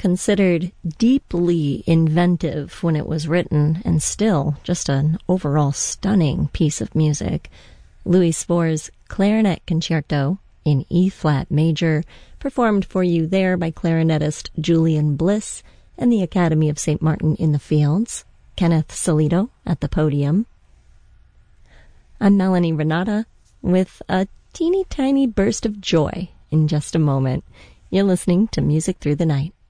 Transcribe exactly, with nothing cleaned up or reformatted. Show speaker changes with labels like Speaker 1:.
Speaker 1: considered deeply inventive when it was written, and still just an overall stunning piece of music. Louis Spohr's Clarinet Concerto in E-flat major, performed for you there by clarinetist Julian Bliss and the Academy of Saint Martin in the Fields. Kenneth Solito at the podium. I'm Melanie Renata with a teeny tiny burst of joy in just a moment. You're listening to Music Through the Night.